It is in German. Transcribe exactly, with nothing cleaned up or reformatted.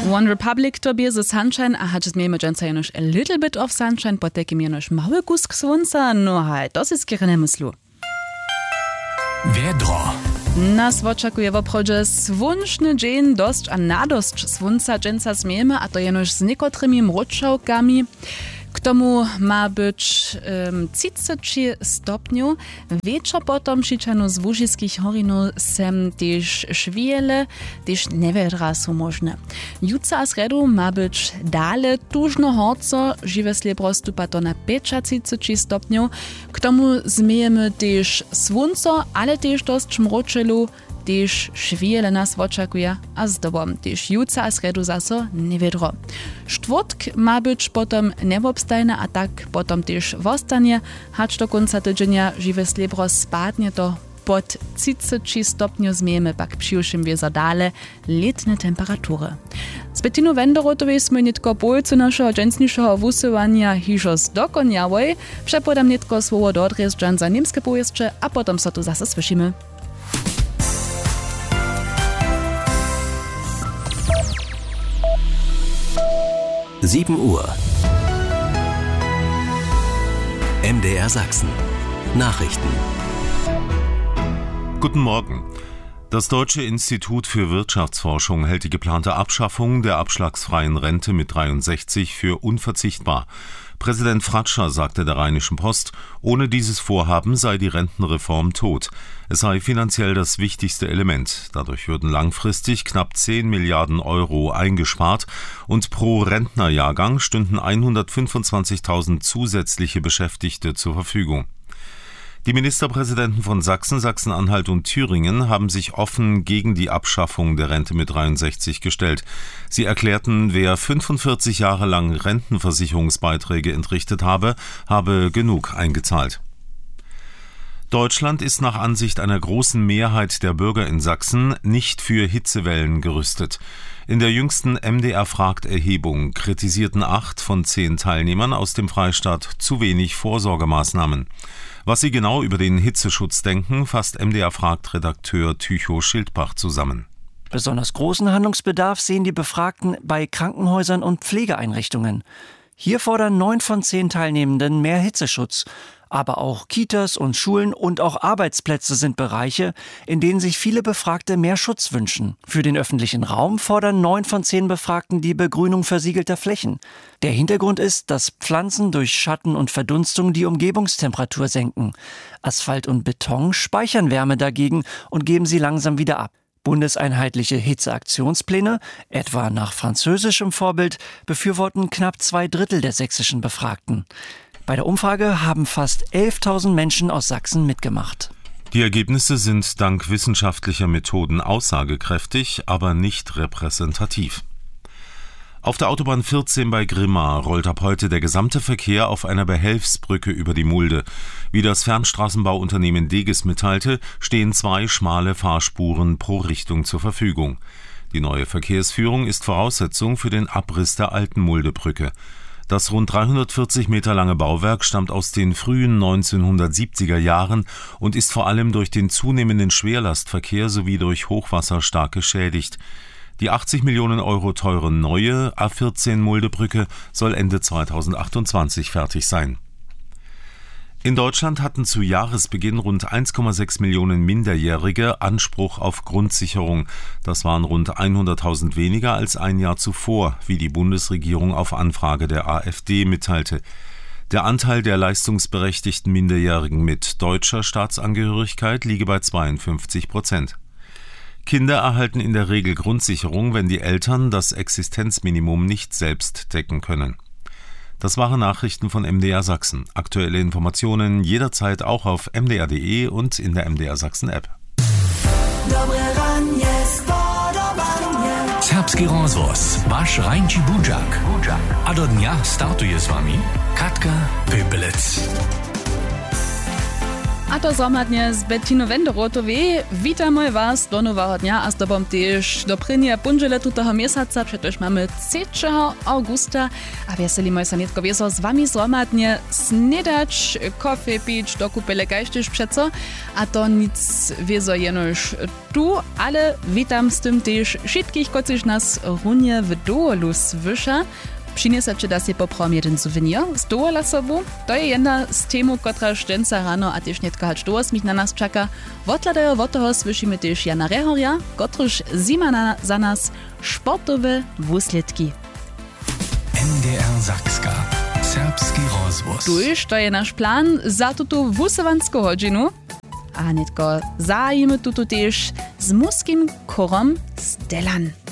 One Republic to be the sunshine, a hat es mir emergency noch a little bit of sunshine, but take mir noch mały kusk słońca, no halt, das ist gerne myslu. Wer dra? Nas oczekuje w obchodzie słoneczny dzień, dość a nadość słońca dżęca zmiemy, a to jenoż z niekotrymi mroczałkami. K tomu ma być um, trzydzieści stopniów. Wieczor potom przyczano z Łużyskich horinów sem też szwiele, też niewedra są możne. Jutro a sredu ma być dale tużno horco, żywe slebro stupa to na trzydzieści stopniów. K tomu zmiejemy też słońce, ale też dość mroczelu, też szwiele nas oczekuje, a z dobą też jutro a sredu zaso niewedro. Czwartk ma być potom niewobstajne, a tak potom też wostanie, hacz do końca tydzienia żywe slebro spadnie to pod trzydzieści stopniów zmiemy, pak przyjuszym wieza dale letnie temperatury. Z Bettino Wenderotowej sme nitko polcu naszego dżęsniejszego wusywania hižo zdokoniałej, przepodam nitko słowo do odrezdzan za niemskie powieście, a potom so tu zase słyszymy. sieben Uhr. M D R Sachsen. Nachrichten. Guten Morgen. Das Deutsche Institut für Wirtschaftsforschung hält die geplante Abschaffung der abschlagsfreien Rente mit dreiundsechzig für unverzichtbar. Präsident Fratscher sagte der Rheinischen Post, ohne dieses Vorhaben sei die Rentenreform tot. Es sei finanziell das wichtigste Element. Dadurch würden langfristig knapp zehn Milliarden Euro eingespart und pro Rentnerjahrgang stünden hundertfünfundzwanzigtausend zusätzliche Beschäftigte zur Verfügung. Die Ministerpräsidenten von Sachsen, Sachsen-Anhalt und Thüringen haben sich offen gegen die Abschaffung der Rente mit dreiundsechzig gestellt. Sie erklärten, wer fünfundvierzig Jahre lang Rentenversicherungsbeiträge entrichtet habe, habe genug eingezahlt. Deutschland ist nach Ansicht einer großen Mehrheit der Bürger in Sachsen nicht für Hitzewellen gerüstet. In der jüngsten M D R-Fragt-Erhebung kritisierten acht von zehn Teilnehmern aus dem Freistaat zu wenig Vorsorgemaßnahmen. Was sie genau über den Hitzeschutz denken, fasst M D R-Fragt-Redakteur Tycho Schildbach zusammen. Besonders großen Handlungsbedarf sehen die Befragten bei Krankenhäusern und Pflegeeinrichtungen. Hier fordern neun von zehn Teilnehmenden mehr Hitzeschutz. Aber auch Kitas und Schulen und auch Arbeitsplätze sind Bereiche, in denen sich viele Befragte mehr Schutz wünschen. Für den öffentlichen Raum fordern neun von zehn Befragten die Begrünung versiegelter Flächen. Der Hintergrund ist, dass Pflanzen durch Schatten und Verdunstung die Umgebungstemperatur senken. Asphalt und Beton speichern Wärme dagegen und geben sie langsam wieder ab. Bundeseinheitliche Hitzeaktionspläne, etwa nach französischem Vorbild, befürworten knapp zwei Drittel der sächsischen Befragten. Bei der Umfrage haben fast elftausend Menschen aus Sachsen mitgemacht. Die Ergebnisse sind dank wissenschaftlicher Methoden aussagekräftig, aber nicht repräsentativ. Auf der Autobahn vierzehn bei Grimma rollt ab heute der gesamte Verkehr auf einer Behelfsbrücke über die Mulde. Wie das Fernstraßenbauunternehmen Deges mitteilte, stehen zwei schmale Fahrspuren pro Richtung zur Verfügung. Die neue Verkehrsführung ist Voraussetzung für den Abriss der alten Muldebrücke. Das rund dreihundertvierzig Meter lange Bauwerk stammt aus den frühen neunzehnhundertsiebziger Jahren und ist vor allem durch den zunehmenden Schwerlastverkehr sowie durch Hochwasser stark geschädigt. Die achtzig Millionen Euro teure neue A vierzehn Muldebrücke soll Ende zweitausendachtundzwanzig fertig sein. In Deutschland hatten zu Jahresbeginn rund eins Komma sechs Millionen Minderjährige Anspruch auf Grundsicherung. Das waren rund hunderttausend weniger als ein Jahr zuvor, wie die Bundesregierung auf Anfrage der AfD mitteilte. Der Anteil der leistungsberechtigten Minderjährigen mit deutscher Staatsangehörigkeit liege bei zweiundfünfzig Prozent. Kinder erhalten in der Regel Grundsicherung, wenn die Eltern das Existenzminimum nicht selbst decken können. Das waren Nachrichten von M D R Sachsen. Aktuelle Informationen jederzeit auch auf m d r punkt d e und in der M D R Sachsen App. Serbski rozvoz, vaš Rajnči Budžak. A do dňa startuje s vami Katka Pöpelec. A to zhromadnie z Bettiną Wenderotowej. Witamy was do nowego dnia, a z tobą też do prvnie punžele tutego miesiąca, przecież mamy trzeciego augusta, a wieselimy się nietko wieso z wami zhromadnie snedać, kofę pić, do kupele gajsztyż przeco, a to nic wieso jenoż tu, ale witam z tym też wszystkich, kociż nas runie w dołu słysza. Przyniesacie da się poprom jeden souvenir z dołu sobą. To je jedna z temu, która szczęca rano, a też netko hać do osmich na nas czeka. Wotladejo wotoho słyszymy też Jana Rehoria, kotruż zima na, za nas sportowe wusledki. N D R Sakska. Serbski rozwóz. Tuż to je nasz plan za tutu wusowanską godzinu. A netko zajimy tutu też z muskim chorom Stellan.